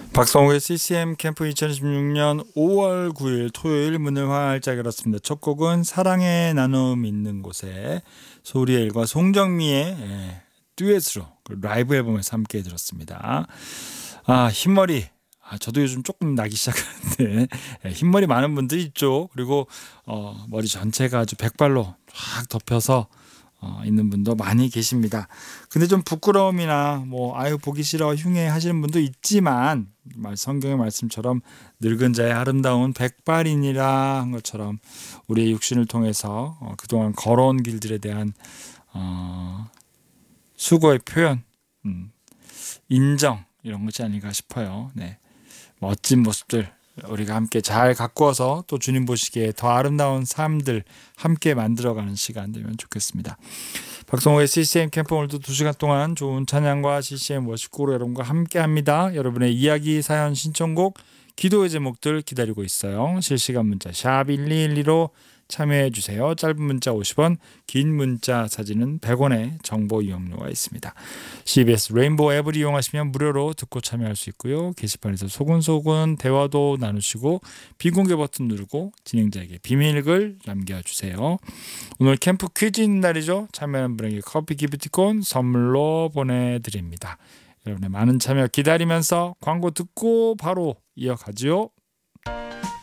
박성호의 CCM 캠프 2016년 5월 9일 토요일 문을 활짝 열었습니다. 첫 곡은 사랑의 나눔 있는 곳에 소리엘과 송정미의 듀엣으로 라이브 앨범에서 함께 들었습니다. 흰머리. 저도 요즘 조금 나기 시작하는데 흰머리 많은 분들이 있죠. 그리고 머리 전체가 아주 백발로 쫙 덮여서 있는 분도 많이 계십니다. 근데 좀 부끄러움이나 보기 싫어 흉해 하시는 분도 있지만 성경의 말씀처럼 늙은 자의 아름다운 백발이니라 한 것처럼 우리의 육신을 통해서 그동안 걸어온 길들에 대한 수고의 표현, 인정 이런 것이 아닌가 싶어요. 네. 멋진 모습들 우리가 함께 잘 가꾸어서 또 주님 보시기에 더 아름다운 삶들 함께 만들어가는 시간 되면 좋겠습니다. 박성호의 CCM 캠프 오늘도 2시간 동안 좋은 찬양과 CCM 워십곡으로 여러분과 함께합니다. 여러분의 이야기, 사연, 신청곡, 기도의 제목들 기다리고 있어요. 실시간 문자 샵 1212로 참여해 주세요. 짧은 문자 50원, 긴 문자 사진은 100원의 정보 이용료가 있습니다. CBS 레인보우 앱을 이용하시면 무료로 듣고 참여할 수 있고요. 게시판에서 소근소근 대화도 나누시고 비공개 버튼 누르고 진행자에게 비밀글 남겨주세요. 오늘 캠프 퀴즈 있는 날이죠. 참여하는 분에게 커피 기프티콘 선물로 보내드립니다. 여러분의 많은 참여 기다리면서 광고 듣고 바로 이어가죠.